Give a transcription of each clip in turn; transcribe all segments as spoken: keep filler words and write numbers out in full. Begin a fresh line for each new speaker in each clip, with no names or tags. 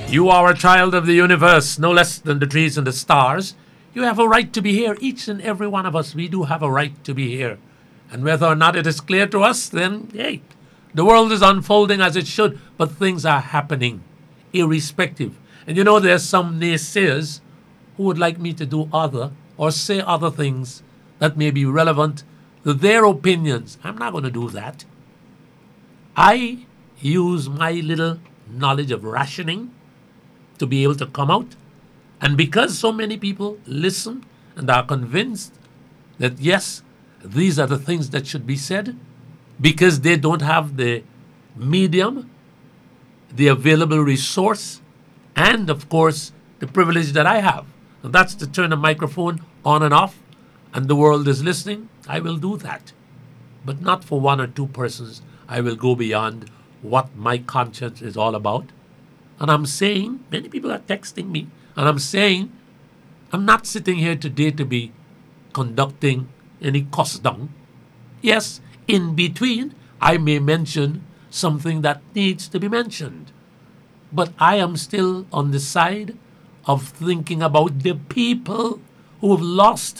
You are a child of the universe, no less than the trees and the stars. You have a right to be here. Each and every one of us, we do have a right to be here. And whether or not it is clear to us, then, hey, the world is unfolding as it should, but things are happening, irrespective. And you know, there's some naysayers who would like me to do other or say other things that may be relevant to their opinions. I'm not going to do that. I use my little knowledge of rationing to be able to come out. And because so many people listen and are convinced that, yes, these are the things that should be said, because they don't have the medium, the available resource, and, of course, the privilege that I have. And that's to turn a microphone on and off, and the world is listening. I will do that. But not for one or two persons. I will go beyond what my conscience is all about. And I'm saying, many people are texting me, and I'm saying, I'm not sitting here today to be conducting any cost down. Yes, in between, I may mention something that needs to be mentioned. But I am still on the side of thinking about the people who have lost.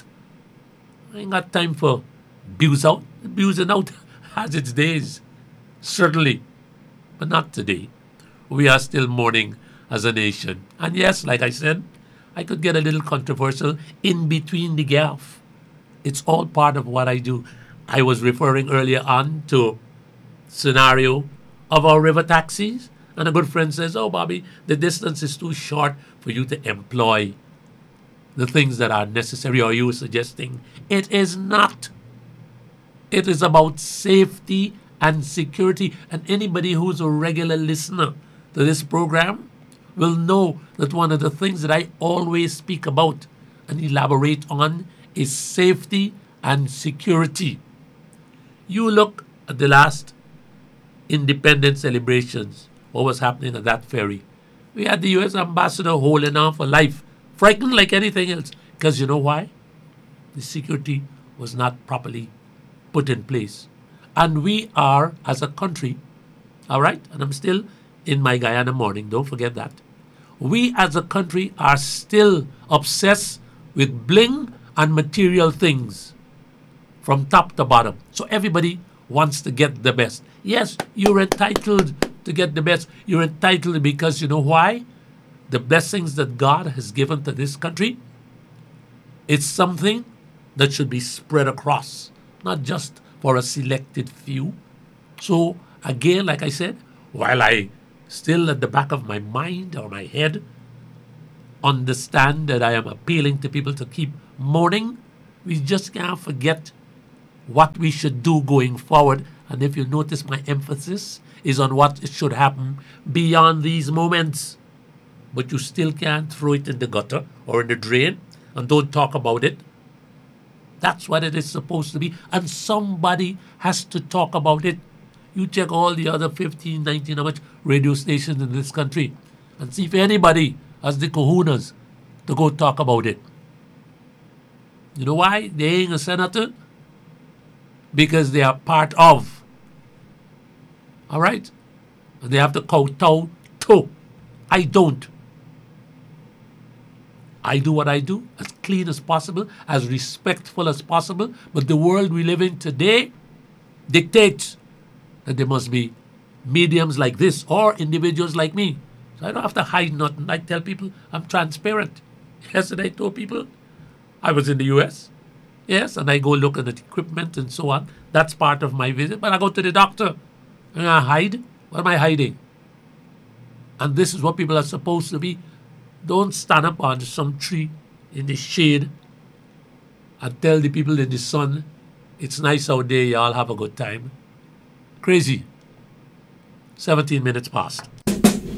I ain't got time for abuse out. Abusing out has its days, certainly, but not today. We are still mourning as a nation. And yes, like I said, I could get a little controversial in between the gaff. It's all part of what I do. I was referring earlier on to scenario of our river taxis. And a good friend says, oh, Bobby, the distance is too short for you to employ the things that are necessary. Or you suggesting it is not. It is about safety and security. And anybody who's a regular listener to this program will know that one of the things that I always speak about and elaborate on is safety and security. You look at the last independence celebrations, what was happening at that ferry. We had the U S ambassador holding on for life, frightened like anything else. Because you know why? The security was not properly put in place. And we are, as a country, all right, and I'm still in my Guyana morning, don't forget that. We as a country are still obsessed with bling and material things from top to bottom. So everybody wants to get the best. Yes, you're entitled to get the best. You're entitled because you know why? The blessings that God has given to this country, it's something that should be spread across, not just for a selected few. So again, like I said, while I still at the back of my mind or my head understand that I am appealing to people to keep mourning, we just can't forget what we should do going forward. And if you notice, my emphasis is on what should happen beyond these moments. But you still can't throw it in the gutter or in the drain and don't talk about it. That's what it is supposed to be. And somebody has to talk about it. You check all the other fifteen, nineteen, how much radio stations in this country and see if anybody has the kahunas to go talk about it. You know why they ain't a senator? Because they are part of. All right? And they have to kowtow to. I don't. I do what I do, as clean as possible, as respectful as possible. But the world we live in today dictates that there must be mediums like this or individuals like me. So I don't have to hide nothing. I tell people I'm transparent. Yesterday I told people I was in the U S. Yes, and I go look at the equipment and so on. That's part of my visit. But I go to the doctor and I hide. What am I hiding? And this is what people are supposed to be. Don't stand up on some tree in the shade and tell the people in the sun, it's nice out there, y'all have a good time. Crazy. seventeen minutes past.